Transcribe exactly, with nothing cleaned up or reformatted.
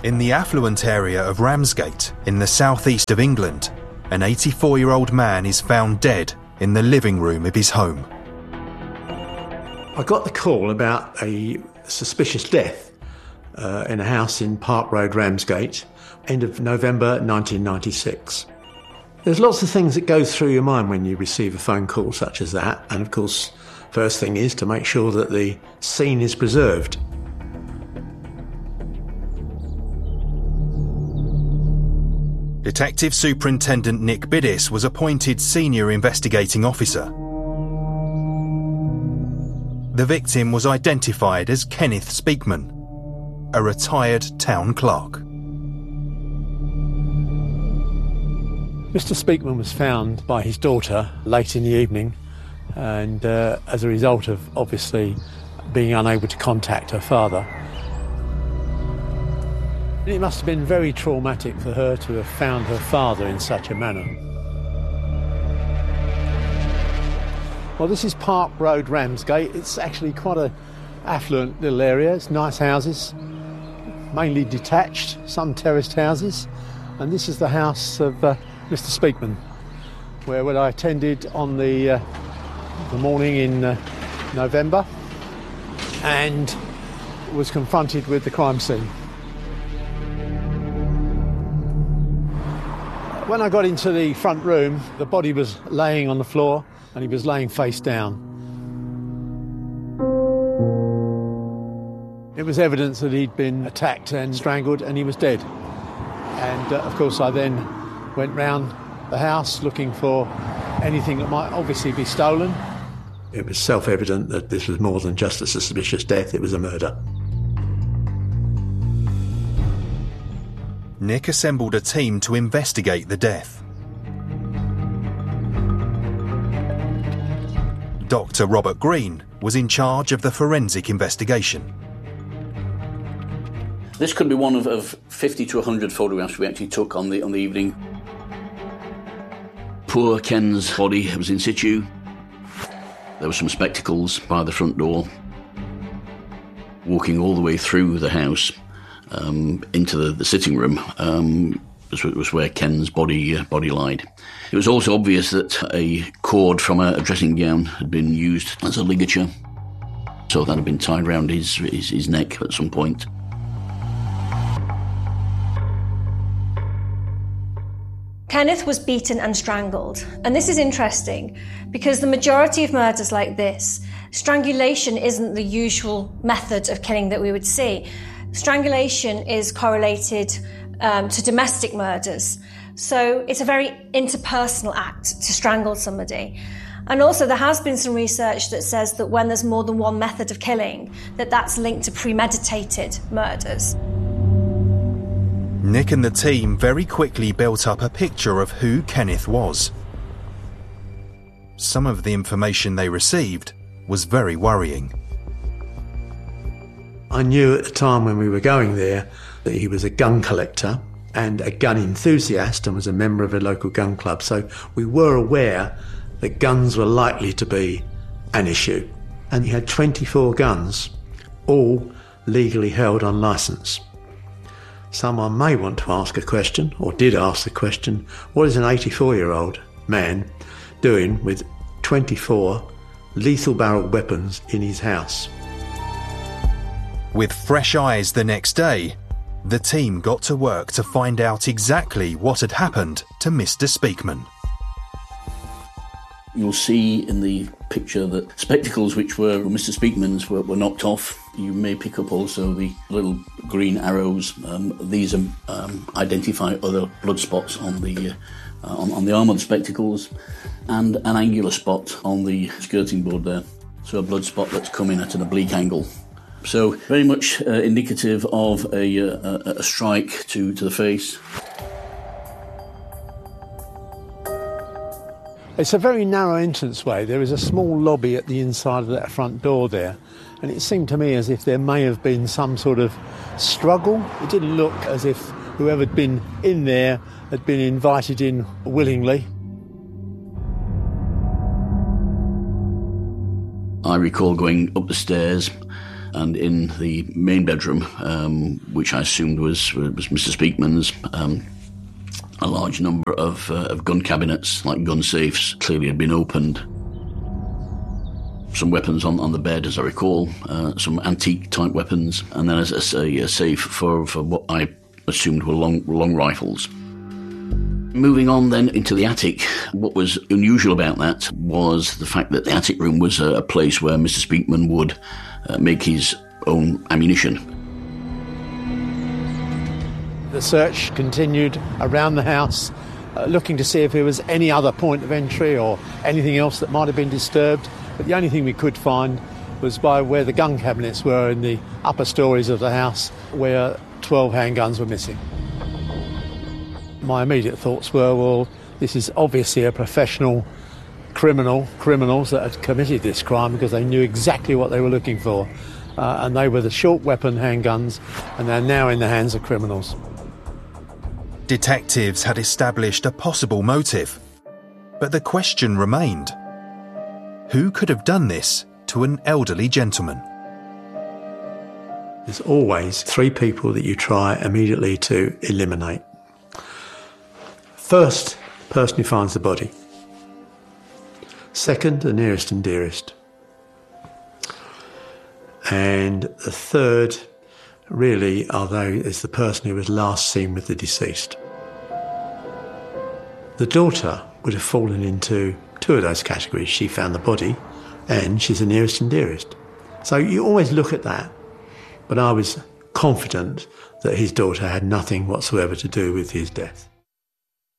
In the affluent area of Ramsgate, in the southeast of England, an eighty-four-year-old man is found dead in the living room of his home. I got the call about a suspicious death uh, in a house in Park Road, Ramsgate, end of November nineteen ninety-six. There's lots of things that go through your mind when you receive a phone call such as that, and of course, first thing is to make sure that the scene is preserved. Detective Superintendent Nick Biddis was appointed Senior Investigating Officer. The victim was identified as Kenneth Speakman, a retired town clerk. Mister Speakman was found by his daughter late in the evening, and uh, as a result of obviously being unable to contact her father. It must have been very traumatic for her to have found her father in such a manner. Well, this is Park Road, Ramsgate. It's actually quite an affluent little area. It's nice houses, mainly detached, some terraced houses. And this is the house of uh, Mister Speakman, where when I attended on the, uh, the morning in uh, November and was confronted with the crime scene. When I got into the front room, the body was laying on the floor and he was laying face down. It was evidence that he'd been attacked and strangled and he was dead. And uh, of course I then went round the house looking for anything that might obviously be stolen. It was self-evident that this was more than just a suspicious death, it was a murder. Nick assembled a team to investigate the death. Doctor Robert Green was in charge of the forensic investigation. This could be one of, of fifty to one hundred photographs we actually took on the, on the evening. Poor Ken's body was in situ. There were some spectacles by the front door. Walking all the way through the house, Um, into the, the sitting room um, was, was where Ken's body uh, body lied. It was also obvious that a cord from a, a dressing gown had been used as a ligature, so that had been tied around his, his, his neck at some point. Kenneth was beaten and strangled, and this is interesting because the majority of murders like this, strangulation isn't the usual method of killing that we would see. Strangulation is correlated um, to domestic murders. So it's a very interpersonal act to strangle somebody. And also there has been some research that says that when there's more than one method of killing, that that's linked to premeditated murders. Nick and the team very quickly built up a picture of who Kenneth was. Some of the information they received was very worrying. I knew at the time when we were going there that he was a gun collector and a gun enthusiast and was a member of a local gun club. So we were aware that guns were likely to be an issue. And he had twenty-four guns, all legally held on licence. Someone may want to ask a question, or did ask the question, what is an eighty-four-year-old man doing with twenty-four lethal-barrelled weapons in his house? With fresh eyes the next day, the team got to work to find out exactly what had happened to Mister Speakman. You'll see in the picture that spectacles which were Mister Speakman's were, were knocked off. You may pick up also the little green arrows. Um, these um, um, identify other blood spots on the, uh, on, on the arm of the spectacles and an angular spot on the skirting board there. So a blood spot that's coming at an oblique angle. So very much uh, indicative of a, uh, a, a strike to, to the face. It's a very narrow entranceway. There is a small lobby at the inside of that front door there, and it seemed to me as if there may have been some sort of struggle. It didn't look as if whoever had been in there had been invited in willingly. I recall going up the stairs and in the main bedroom, um, which I assumed was, was Mister Speakman's, um, a large number of, uh, of gun cabinets, like gun safes, clearly had been opened. Some weapons on, on the bed, as I recall, uh, some antique-type weapons, and then as a, a safe for, for what I assumed were long, long rifles. Moving on then into the attic, what was unusual about that was the fact that the attic room was a, a place where Mister Speakman would uh, make his own ammunition. The search continued around the house, uh, looking to see if there was any other point of entry or anything else that might have been disturbed. But the only thing we could find was by where the gun cabinets were in the upper stories of the house, where twelve handguns were missing. My immediate thoughts were, well, this is obviously a professional criminal, criminals that had committed this crime, because they knew exactly what they were looking for. Uh, and they were the short weapon handguns, and they're now in the hands of criminals. Detectives had established a possible motive, but the question remained: who could have done this to an elderly gentleman? There's always three people that you try immediately to eliminate. First, person who finds the body. Second, the nearest and dearest. And the third, really, although is the person who was last seen with the deceased. The daughter would have fallen into two of those categories. She found the body, and she's the nearest and dearest. So you always look at that. But I was confident that his daughter had nothing whatsoever to do with his death.